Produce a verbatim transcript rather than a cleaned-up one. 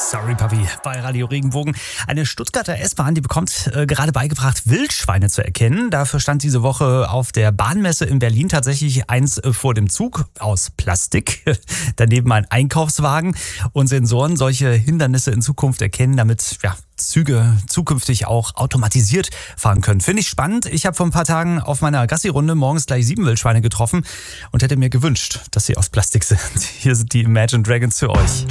Sorry Papi bei Radio Regenbogen. Eine Stuttgarter S-Bahn, die bekommt äh, gerade beigebracht, Wildschweine zu erkennen. Dafür stand diese Woche auf der Bahnmesse in Berlin tatsächlich eins äh, vor dem Zug aus Plastik. Daneben ein Einkaufswagen und Sensoren solche Hindernisse in Zukunft erkennen, damit ja, Züge zukünftig auch automatisiert fahren können. Finde ich spannend. Ich habe vor ein paar Tagen auf meiner Gassi-Runde morgens gleich sieben Wildschweine getroffen und hätte mir gewünscht, dass sie aus Plastik sind. Hier sind die Imagine Dragons für euch.